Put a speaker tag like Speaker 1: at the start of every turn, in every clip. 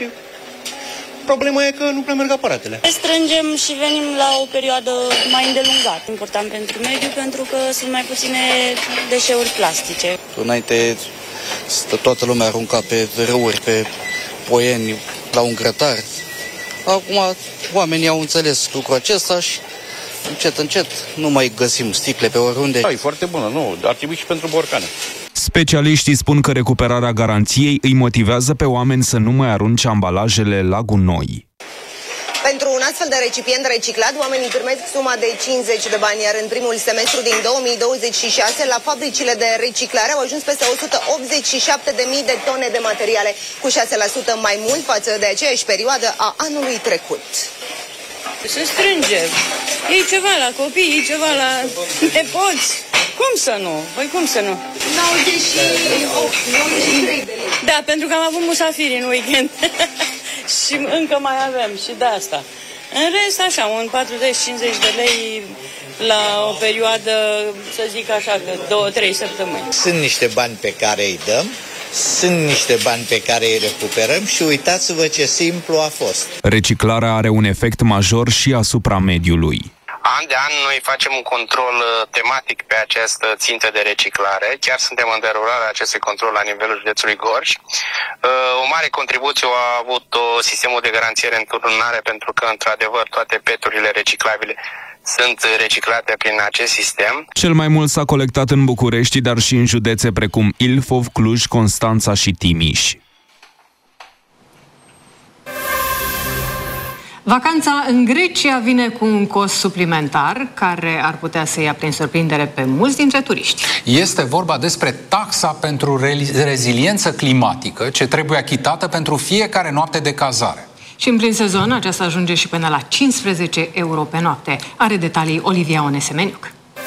Speaker 1: și problema e că nu prea merg aparatele.
Speaker 2: Strângem și venim la o perioadă mai îndelungată. Important pentru mediu, pentru că sunt mai puține deșeuri plastice.
Speaker 3: Înainte toată lumea arunca pe râuri, pe poieni, la un grătar. Acum oamenii au înțeles lucrul acesta și încet, încet nu mai găsim sticle pe oriunde.
Speaker 1: Da, e foarte bună, nu, ar trebui și pentru borcane.
Speaker 4: Specialiștii spun că recuperarea garanției îi motivează pe oameni să nu mai arunce ambalajele la gunoi.
Speaker 5: Pentru un astfel de recipient reciclat, oamenii primesc suma de 50 de bani, iar în primul semestru din 2026, la fabricile de reciclare au ajuns peste 187.000 de tone de materiale, cu 6% mai mult față de aceeași perioadă a anului trecut.
Speaker 2: Se strânge. Iei ceva la copii, iei ceva la nepoți. Cum să nu? Păi cum să nu?
Speaker 5: 93 de lei.
Speaker 2: Da, pentru că am avut musafiri în weekend. Și încă mai avem și de asta. În rest, așa, un 40-50 de lei la o perioadă, să zic așa, că 2-3 săptămâni.
Speaker 6: Sunt niște bani pe care îi dăm, sunt niște bani pe care îi recuperăm și uitați-vă ce simplu a fost.
Speaker 4: Reciclarea are un efect major și asupra mediului.
Speaker 7: An de an noi facem un control tematic pe această țintă de reciclare. Chiar suntem în derulare acestui control la nivelul județului Gorj. O mare contribuție a avut sistemul de garanțiere în turnare, pentru că, într-adevăr, toate peturile reciclabile sunt reciclate prin acest sistem. Cel mai mult s-a colectat în București, dar și în județe precum Ilfov, Cluj, Constanța și Timiș.
Speaker 8: Vacanța în Grecia vine cu un cost suplimentar care ar putea să ia prin surprindere pe mulți dintre turiști.
Speaker 9: Este vorba despre taxa pentru reziliență climatică ce trebuie achitată pentru fiecare noapte de cazare.
Speaker 8: Și în plin sezon aceasta ajunge și până la 15 euro pe noapte. Are detalii Olivia Onesemeniuc.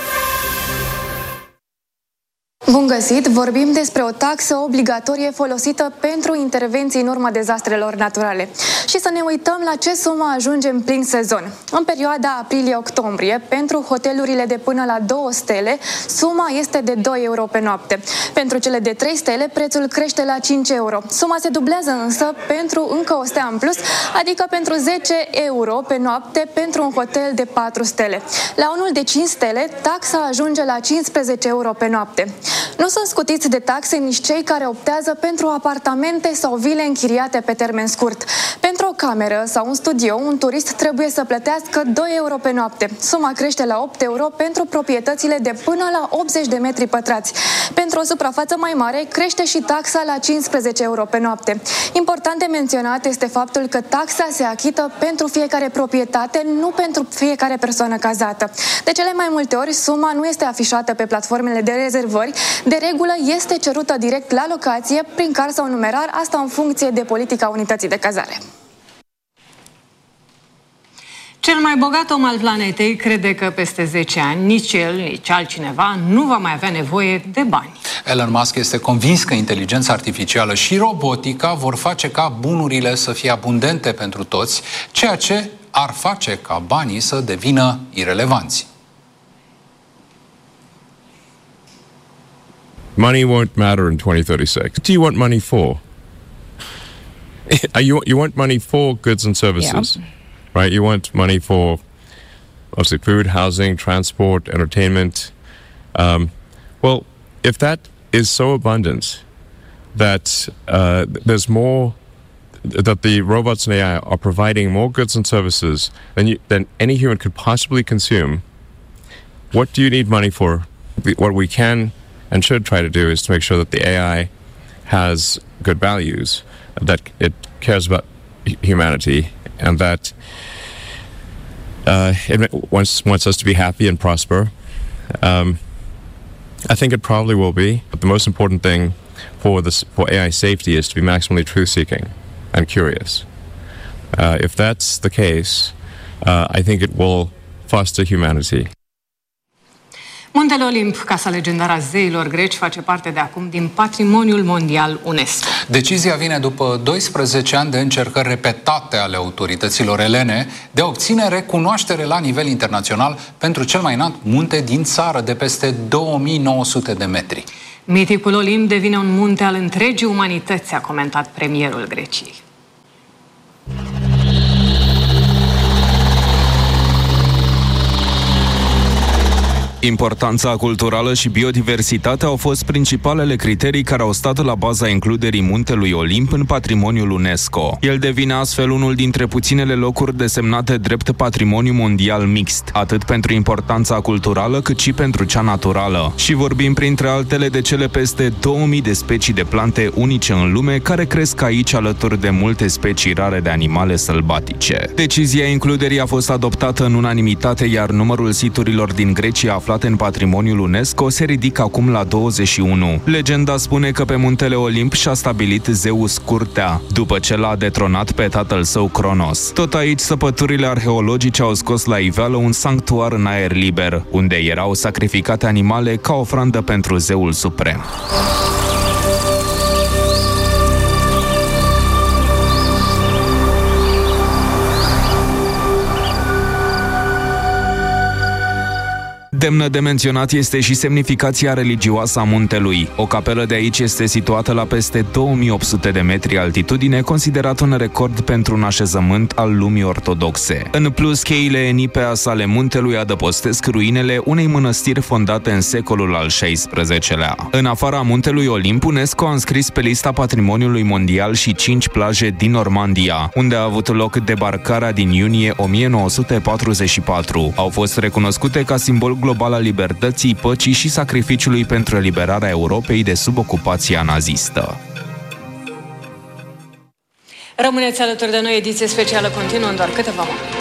Speaker 10: Bun găsit! Vorbim despre o taxă obligatorie folosită pentru intervenții în urma dezastrelor naturale. Și să ne uităm la ce sumă ajunge în plin sezon. În perioada aprilie-octombrie, pentru hotelurile de până la 2 stele, suma este de 2 euro pe noapte. Pentru cele de 3 stele, prețul crește la 5 euro. Suma se dublează însă pentru încă o stea în plus, adică pentru 10 euro pe noapte pentru un hotel de 4 stele. La unul de 5 stele, taxa ajunge la 15 euro pe noapte. Nu sunt scutiți de taxe nici cei care optează pentru apartamente sau vile închiriate pe termen scurt. Pentru o cameră sau un studio, un turist trebuie să plătească 2 euro pe noapte. Suma crește la 8 euro pentru proprietățile de până la 80 de metri pătrați. Pentru o suprafață mai mare, crește și taxa la 15 euro pe noapte. Important de menționat este faptul că taxa se achită pentru fiecare proprietate, nu pentru fiecare persoană cazată. De cele mai multe ori, suma nu este afișată pe platformele de rezervări. De regulă este cerută direct la locație, prin card sau numerar, asta în funcție de politica unității de cazare.
Speaker 8: Cel mai bogat om al planetei crede că peste 10 ani nici el, nici altcineva nu va mai avea nevoie de bani.
Speaker 9: Elon Musk este convins că inteligența artificială și robotica vor face ca bunurile să fie abundente pentru toți, ceea ce ar face ca banii să devină irelevanți.
Speaker 11: Money won't matter in 2036. What do you want money for? You want money for goods and services, yeah. Right? You want money for, obviously, food, housing, transport, entertainment. Well, if that is so abundant that there's more, that the robots and AI are providing more goods and services than any human could possibly consume, what do you need money for? What we can and should try to do is to make sure that the AI has good values, that it cares about humanity, and that it wants us to be happy and prosper. I think it probably will be. But the most important thing for AI safety is to be maximally truth-seeking and curious. If that's the case, I think it will foster humanity.
Speaker 8: Muntele Olimp, casa legendară a zeilor greci, face parte de acum din Patrimoniul Mondial UNESCO.
Speaker 9: Decizia vine după 12 ani de încercări repetate ale autorităților elene de a obține recunoaștere la nivel internațional pentru cel mai înalt munte din țară, de peste 2900 de metri.
Speaker 8: Miticul Olimp devine un munte al întregii umanități, a comentat premierul Greciei.
Speaker 4: Importanța culturală și biodiversitatea au fost principalele criterii care au stat la baza includerii Muntelui Olimp în patrimoniul UNESCO. El devine astfel unul dintre puținele locuri desemnate drept patrimoniu mondial mixt, atât pentru importanța culturală cât și pentru cea naturală. Și vorbim printre altele de cele peste 2000 de specii de plante unice în lume care cresc aici alături de multe specii rare de animale sălbatice. Decizia includerii a fost adoptată în unanimitate, iar numărul siturilor din Grecia aflate în patrimoniul UNESCO se ridică acum la 21. Legenda spune că pe Muntele Olimp și-a stabilit Zeus curtea, după ce l-a detronat pe tatăl său Cronos. Tot aici săpăturile arheologice au scos la iveală un sanctuar în aer liber, unde erau sacrificate animale ca ofrandă pentru Zeul suprem. Demnă de menționat este și semnificația religioasă a muntelui. O capelă de aici este situată la peste 2800 de metri altitudine, considerat un record pentru un așezământ al lumii ortodoxe. În plus, cheile Enipeas ale muntelui adăpostesc ruinele unei mănăstiri fondate în secolul al XVI-lea. În afara muntelui Olimp, UNESCO a înscris pe lista patrimoniului mondial și 5 plaje din Normandia, unde a avut loc debarcarea din iunie 1944. Au fost recunoscute ca simbol global al libertății, păcii și sacrificiului pentru eliberarea Europei de sub ocupația nazistă.
Speaker 8: Rămâneți alături de noi, ediție specială continuă în doar câteva momente.